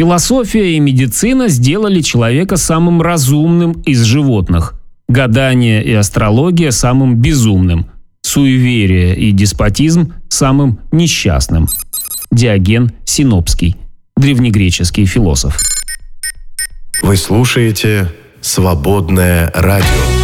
Философия и медицина сделали человека самым разумным из животных. Гадание и астрология самым безумным. Суеверие и деспотизм самым несчастным. Диоген Синопский, древнегреческий философ. Вы слушаете «Свободное радио».